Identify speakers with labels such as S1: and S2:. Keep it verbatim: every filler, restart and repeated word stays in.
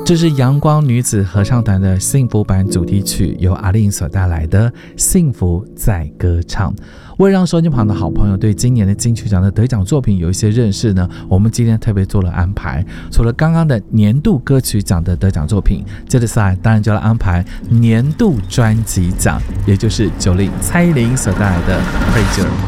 S1: 这是阳光女子合唱团的幸福版主题曲，由阿令所带来的《幸福在歌唱》。为了让收音旁的好朋友对今年的金曲奖的得奖作品有一些认识呢，我们今天特别做了安排。除了刚刚的年度歌曲奖的得奖作品，接着下来当然就要安排年度专辑奖，也就是九零蔡依林所带来的《Praise You》。